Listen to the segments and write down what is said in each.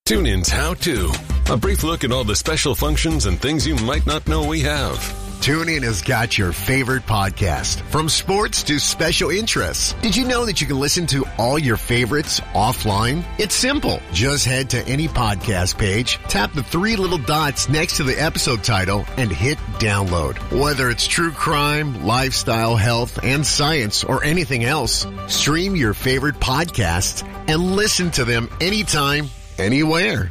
TuneIn's How To. A brief look at all the special functions and things you might not know we have. TuneIn has got your favorite podcast, from sports to special interests. Did you know that you can listen to all your favorites offline? It's simple. Just head to any podcast page, tap the three little dots next to the episode title, and hit download. Whether it's true crime, lifestyle, health, and science, or anything else, stream your favorite podcasts and listen to them anytime, anywhere.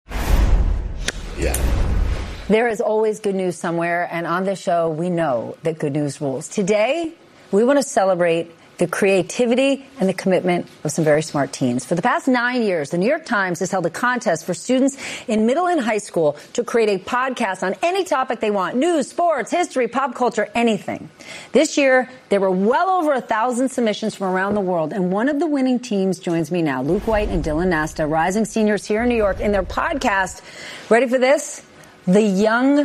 Yeah. There is always good news somewhere, and on this show, we know that good news rules. Today, we want to celebrate the creativity and the commitment of some very smart teens. For the past 9 years, the New York Times has held a contest for students in middle and high school to create a podcast on any topic they want: news, sports, history, pop culture, anything. This year, there were well over 1,000 submissions from around the world, and one of the winning teams joins me now. Luke White and Dylan Nasta, rising seniors here in New York, in their podcast. Ready for this? The Young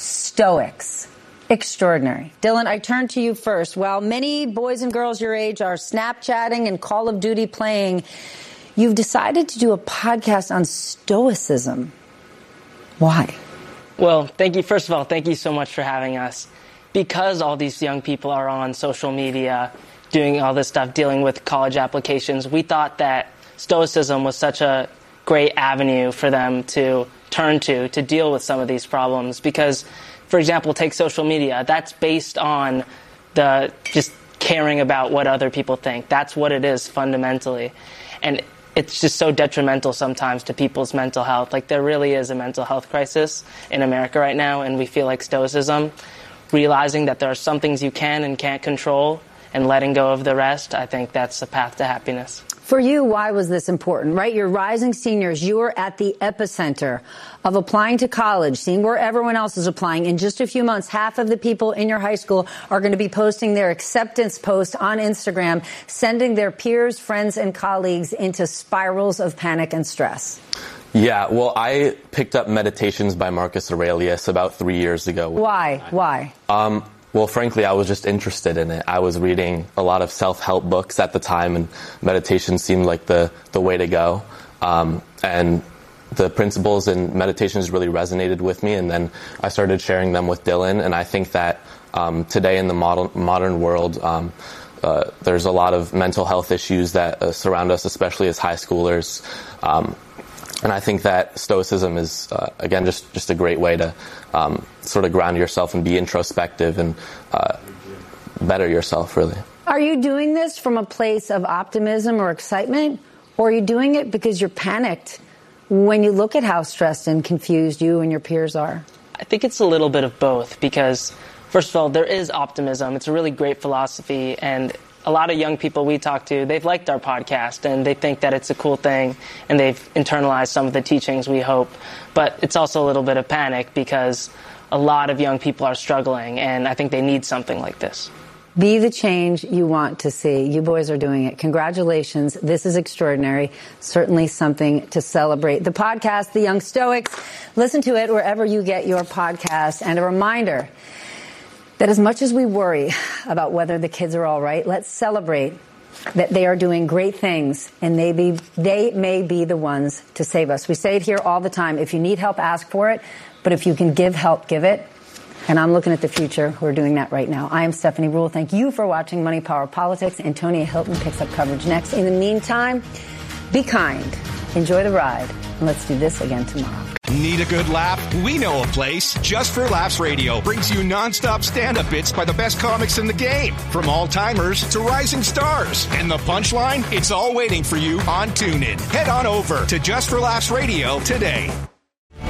Stoics. Extraordinary. Dylan, I turn to you first. While many boys and girls your age are Snapchatting and Call of Duty playing, you've decided to do a podcast on Stoicism. Why? Well, thank you. First of all, thank you so much for having us. Because all these young people are on social media, doing all this stuff, dealing with college applications, we thought that Stoicism was such a great avenue for them to turn to deal with some of these problems. Because, for example, take social media. That's based on the just caring about what other people think. That's what it is fundamentally. And it's just so detrimental sometimes to people's mental health. Like, there really is a mental health crisis in America right now, and we feel like Stoicism, realizing that there are some things you can and can't control and letting go of the rest, I think that's the path to happiness. For you, why was this important, right? You're rising seniors. You are at the epicenter of applying to college, seeing where everyone else is applying. In just a few months, half of the people in your high school are going to be posting their acceptance post on Instagram, sending their peers, friends, and colleagues into spirals of panic and stress. Yeah, well, I picked up Meditations by Marcus Aurelius about 3 years ago. Why? Well, frankly, I was just interested in it. I was reading a lot of self-help books at the time, and meditation seemed like the way to go. And the principles and meditations really resonated with me, and then I started sharing them with Dylan. And I think that today in the modern world, there's a lot of mental health issues that surround us, especially as high schoolers. And I think that Stoicism is, again, just a great way to sort of ground yourself and be introspective and better yourself, really. Are you doing this from a place of optimism or excitement, or are you doing it because you're panicked when you look at how stressed and confused you and your peers are? I think it's a little bit of both because, first of all, there is optimism. It's a really great philosophy, and a lot of young people we talk to, they've liked our podcast and they think that it's a cool thing and they've internalized some of the teachings, we hope. But it's also a little bit of panic because a lot of young people are struggling and I think they need something like this. Be the change you want to see. You boys are doing it. Congratulations. This is extraordinary. Certainly something to celebrate. The podcast, The Young Stoics, listen to it wherever you get your podcast. And a reminder that as much as we worry about whether the kids are all right, let's celebrate that they are doing great things, and they may be the ones to save us. We say it here all the time. If you need help, ask for it. But if you can give help, give it. And I'm looking at the future. We're doing that right now. I am Stephanie Ruhle. Thank you for watching Money, Power, Politics. Antonia Hilton picks up coverage next. In the meantime, be kind. Enjoy the ride. And let's do this again tomorrow. Need a good laugh? We know a place. Just for Laughs Radio brings you nonstop stand-up bits by the best comics in the game, from all-timers to rising stars. And the punchline? It's all waiting for you on TuneIn. Head on over to Just for Laughs Radio today.